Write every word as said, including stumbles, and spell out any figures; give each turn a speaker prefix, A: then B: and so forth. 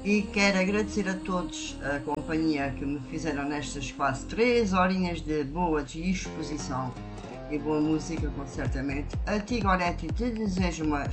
A: e quero agradecer a todos a companhia que me fizeram nestas quase três horinhas de boa exposição e boa música, com certamente. A ti, Gorete, te desejo uma